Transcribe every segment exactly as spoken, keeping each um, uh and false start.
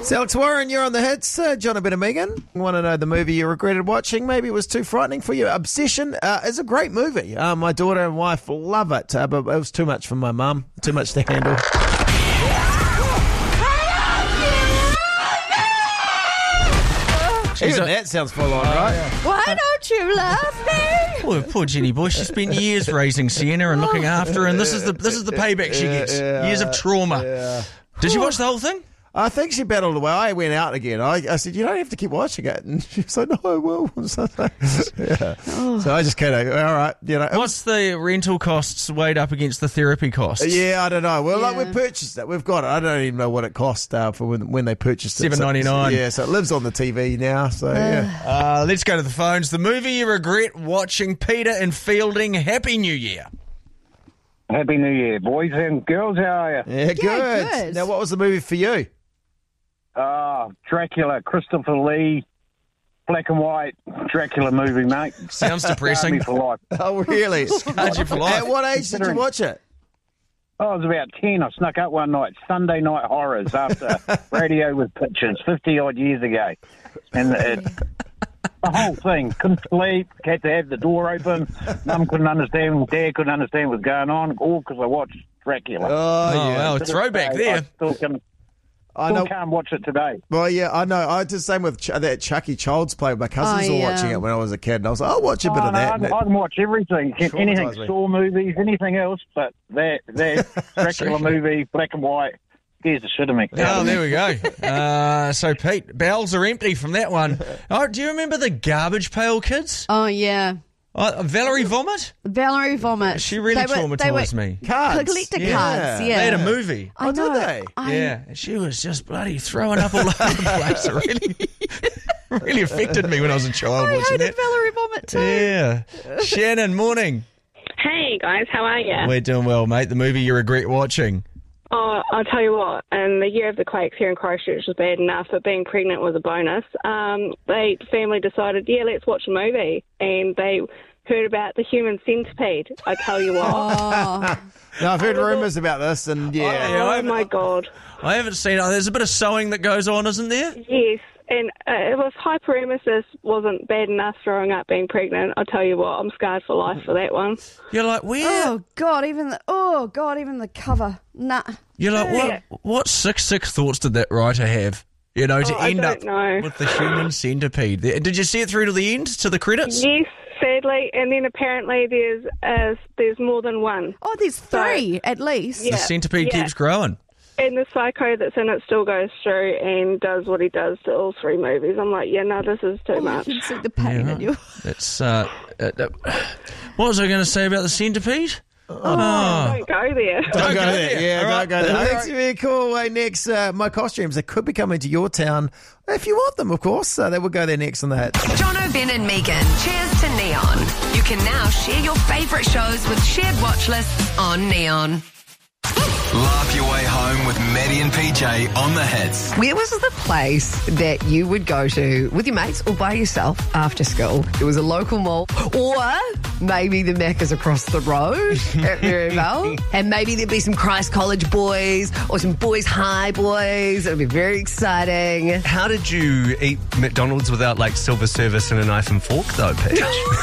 It's Alex Warren, you're on the hits. Uh, John a bit of Megan. Want to know the movie you regretted watching? Maybe it was too frightening for you. Obsession uh, is a great movie. Uh, my daughter and wife love it, uh, but it was too much for my mum. Too much to handle. Even that sounds full on, right? Why don't you love me? Poor, poor Jenny boy. She spent years raising Sienna and looking after her, and this is the this is the payback she gets. Yeah, Years of trauma. Yeah. Did you watch the whole thing? I think she battled away. I went out again. I, I said, you don't have to keep watching it. And she was like, no, I will. So, yeah. So I just kind of, all right. You know, What's the rental costs weighed up against the therapy costs? Yeah, I don't know. Well, like Yeah. we purchased it. We've got it. I don't even know what it cost uh, for when, when they purchased it. seven ninety-nine. So, yeah, so it lives on the T V now. So, yeah. Uh, let's go to the phones. The movie you regret watching. Peter and Fielding. Happy New Year. Happy New Year, boys and girls. How are you? Yeah, good. good. Now, what was the movie for you? Ah, Dracula, Christopher Lee, black and white Dracula movie, mate. Sounds Scarred depressing. me for life. Oh, really? Scarred you for life. At what age did you watch it? I was about ten. I snuck up one night, Sunday Night Horrors, after Radio with Pictures, fifty-odd years ago. And it, the whole thing, couldn't sleep, had to have the door open. Mum couldn't understand, Dad couldn't understand what was going on, all because I watched Dracula. Oh, Oh, yeah. wow. To this Throwback day, there. I still, can, I still know. can't watch it today. Well, yeah, I know. I did the same with Ch- that Chucky Child's Play. My cousins Oh, were yeah. watching it when I was a kid, and I was like, I'll watch a bit Oh, of no, that. I, and can, it- I can watch everything, anything, Traumatised me. Saw movies, anything else, but that that Dracula movie, black and white, scares the shit of me. Oh, there we go. Uh, so, Pete, bowels are empty from that one. Oh, do you remember the Garbage Pail Kids? Oh, yeah. Uh, Valerie Vomit? Valerie Vomit. She really They were- they traumatised were me. Cards. Collector Yeah. cards, yeah. They had a movie. I Oh, did know. they? I- Yeah, and she was just bloody throwing up all over the place. It really, really affected me when I was a child I watching hated that. Valerie Vomit too. Yeah. Shannon, morning. Hey guys, how are you? We're doing well, mate. The movie you regret watching. Oh, I'll tell you what, and the year of the quakes here in Christchurch was bad enough, but being pregnant was a bonus. Um, they family decided, yeah, let's watch a movie, and they heard about the human centipede. I tell you what. Oh, No, I've heard rumours about this, and yeah. Yeah, I Oh haven't- my God. I haven't seen it. There's a bit of sewing that goes on, isn't there? Yes, and uh, it was hyperemesis wasn't bad enough throwing up being pregnant. I'll tell you what, I'm scarred for life for that one. You're like, where? oh God! Even the oh God! Even the cover. Nah. You're like, what? What sick, sick thoughts did that writer have? You know, to Oh, I end don't up know. with the human centipede. Did you see it through to the end, to the credits? Yes, sadly, and then apparently there's uh, there's more than one. Oh, there's three at least. Yeah. The centipede yeah. keeps growing. And the psycho that's in it still goes through and does what he does to all three movies. I'm like, yeah, no, this is too Oh, much. you can see the pain Yeah, in you. It's uh, uh, uh, what was I going to say about the centipede? Don't go there. Don't go there. Yeah, All don't right. go there. All Thanks for being cool. Way next, uh, my costumes. They could be coming to your town if you want them, of course. Uh, they will go there next on the hit. John O'Ben and Megan, cheers to Neon. You can now share your favourite shows with shared watch lists on Neon. Laugh your way home with Maddie and P J on the hits. Where was the place that you would go to with your mates or by yourself after school? It was a local mall, or maybe the Macca's across the road at Maryvale, and maybe there'd be some Christ College boys or some Boys High boys. It would be very exciting. How did you eat McDonald's without like silver service and a knife and fork though, Paige?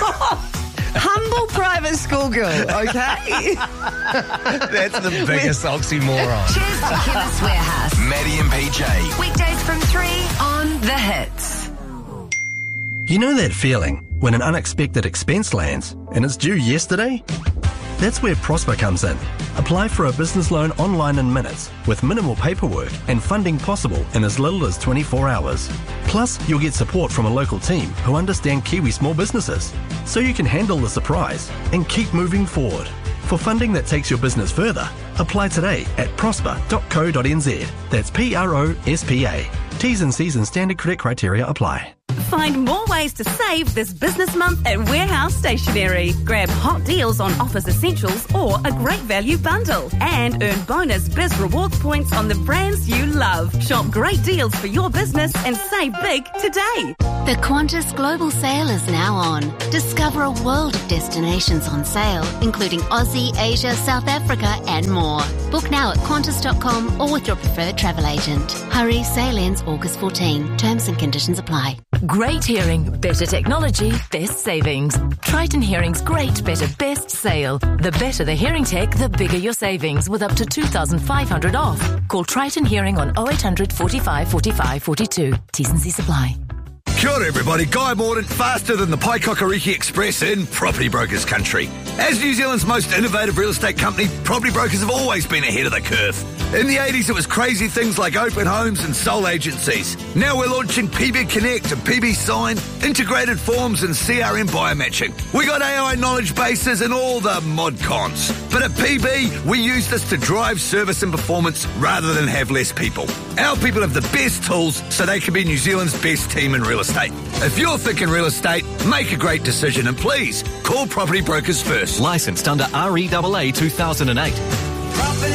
Humble private school girl, okay? That's the biggest oxymoron. Cheers to Chemist Warehouse. Maddie and P J. Weekdays from three on The Hits. You know that feeling when an unexpected expense lands and it's due yesterday? That's where Prosper comes in. Apply for a business loan online in minutes with minimal paperwork and funding possible in as little as twenty-four hours. Plus, you'll get support from a local team who understand Kiwi small businesses, so you can handle the surprise and keep moving forward. For funding that takes your business further, apply today at prosper dot co dot n z. That's P R O S P A. T's and C's and standard credit criteria apply. Find more ways to save this business month at Warehouse Stationery. Grab hot deals on office essentials or a great value bundle. And earn bonus Biz Rewards points on the brands you love. Shop great deals for your business and save big today. The Qantas Global Sale is now on. Discover a world of destinations on sale, including Aussie, Asia, South Africa and more. Book now at qantas dot com or with your preferred travel agent. Hurry, sale ends August fourteenth. Terms and conditions apply. Great hearing, better technology, best savings. Triton Hearing's great, better, best sale. The better the hearing tech, the bigger your savings with up to two thousand five hundred dollars off. Call Triton Hearing on oh eight hundred, forty-five, forty-five, forty-two. T's and C's apply. Kia ora everybody, Guy Mordaunt, faster than the Paikakariki Express in Property Brokers country. As New Zealand's most innovative real estate company, Property Brokers have always been ahead of the curve. In the eighties, it was crazy things like open homes and sole agencies. Now we're launching P B Connect and P B Sign, integrated forms and C R M biomatching. We got A I knowledge bases and all the mod cons. But at P B, we use this to drive service and performance rather than have less people. Our people have the best tools so they can be New Zealand's best team in real estate. If you're thinking real estate, make a great decision and please call Property Brokers first. Licensed under R E A A two thousand eight. Property